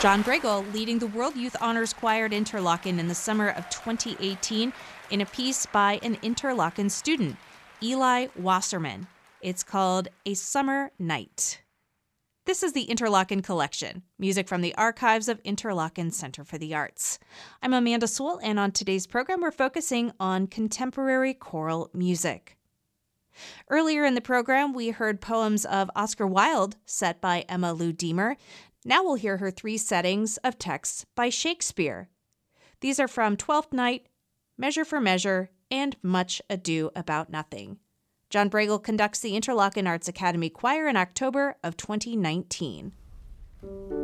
John Bregel leading the World Youth Honors Choir at Interlochen in the summer of 2018 in a piece by an Interlochen student, Eli Wasserman. It's called A Summer Night. This is the Interlochen Collection, music from the archives of Interlochen Center for the Arts. I'm Amanda Sewell, and on today's program, we're focusing on contemporary choral music. Earlier in the program, we heard poems of Oscar Wilde set by Emma Lou Deemer. Now we'll hear her 3 settings of texts by Shakespeare. These are from Twelfth Night, Measure for Measure, and Much Ado About Nothing. John Bregel conducts the Interlochen Arts Academy Choir in October of 2019.